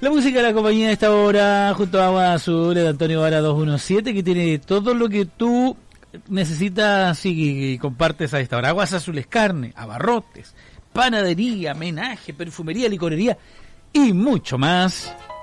La música de la compañía de esta hora, junto a Agua Azul, de Antonio Vara 217, que tiene todo lo que tú necesitas y compartes a esta hora. Aguas Azules, carne, abarrotes, panadería, menaje, perfumería, licorería y mucho más.